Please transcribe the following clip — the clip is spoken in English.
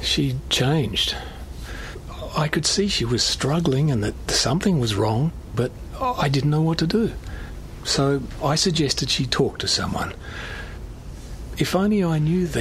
She'd changed. I could see she was struggling and that something was wrong, but I didn't know what to do. So I suggested she talk to someone. If only I knew then